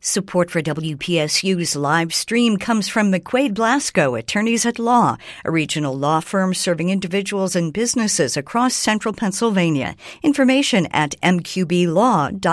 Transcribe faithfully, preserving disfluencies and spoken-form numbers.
Support for W P S U's live stream comes from McQuaid Blasco, Attorneys at Law, a regional law firm serving individuals and businesses across central Pennsylvania. Information at m q b law dot com.